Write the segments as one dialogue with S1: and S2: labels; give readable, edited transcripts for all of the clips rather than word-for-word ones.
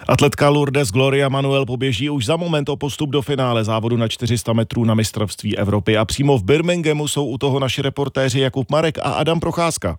S1: Atletka Lourdes Gloria Manuel poběží už za moment o postup do finále závodu na 400 metrů na mistrovství Evropy a přímo v Birminghamu jsou u toho naši reportéři Jakub Marek a Adam Procházka.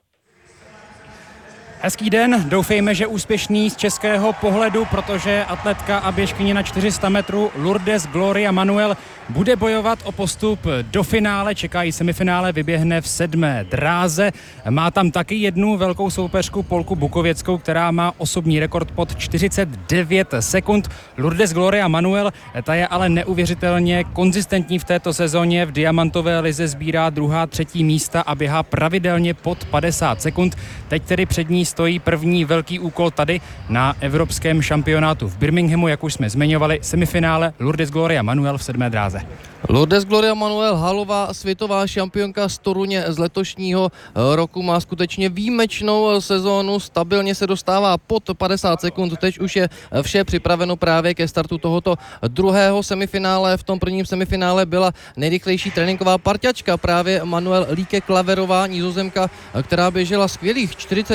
S2: Hezký den, doufejme, že úspěšný z českého pohledu, protože atletka a běžkyně na 400 metrů Lourdes Gloria Manuel bude bojovat o postup do finále, čeká ji semifinále, vyběhne v 7. dráze. Má tam taky jednu velkou soupeřku Polku Bukověckou, která má osobní rekord pod 49 sekund. Lourdes Gloria Manuel, ta je ale neuvěřitelně konzistentní v této sezóně, v diamantové lize sbírá 2., 3. místa a běhá pravidelně pod 50 sekund. Teď tedy před ní stojí první velký úkol tady na evropském šampionátu v Birminghamu, jak už jsme zmiňovali, semifinále Lourdes Gloria Manuel v 7. dráze.
S3: Lourdes Gloria Manuel, halová světová šampionka z Toruně z letošního roku, má skutečně výjimečnou sezónu, stabilně se dostává pod 50 sekund, teď už je vše připraveno právě ke startu tohoto druhého semifinále. V tom prvním semifinále byla nejrychlejší tréninková parťačka právě Manuel Lieke Klaverová, Nizozemka, která běžela skvělých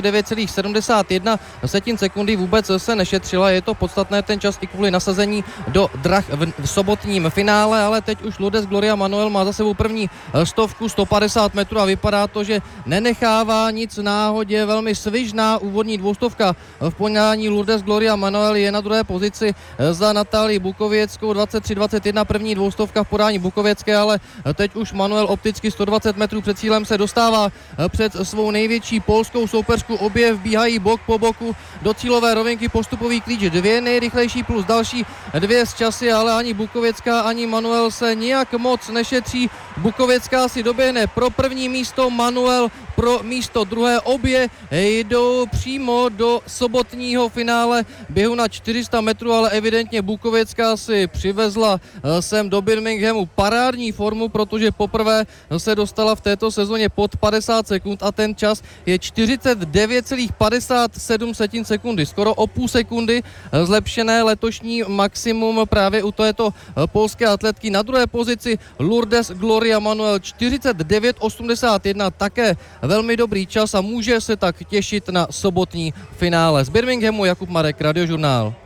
S3: 49,71 sekundy, vůbec se nešetřila, je to podstatné ten čas i kvůli nasazení do drah v sobotním finále, ale teď už Lourdes Gloria Manuel má za sebou první stovku 150 metrů a vypadá to, že nenechává nic náhodě. Velmi svižná úvodní 200 v podání Lourdes Gloria Manuel je na druhé pozici za Natálii Bukověckou, 23:21 první 200 v podání Bukověcké, ale teď už Manuel opticky 120 metrů před cílem se dostává před svou největší polskou soupeřku. Obě vbíhají bok po boku do cílové rovinky, postupový klíč, 2 nejrychlejší plus další 2 z časy, ale ani Bukověcká, ani Manuel se nijak moc nešetří. Bukověcká si doběhne pro první místo, Manuel pro místo druhé. Obě jdou přímo do sobotního finále běhu na 400 metrů, ale evidentně Bukověcká si přivezla sem do Birminghamu parádní formu, protože poprvé se dostala v této sezóně pod 50 sekund a ten čas je 49,57 sekundy, skoro o půl sekundy zlepšené letošní maximum právě u této polské atletky. Na druhé pozici Lourdes Gloria Manuel 49,81, také velmi dobrý čas a může se tak těšit na sobotní finále. Z Birminghamu Jakub Marek, Radiožurnál.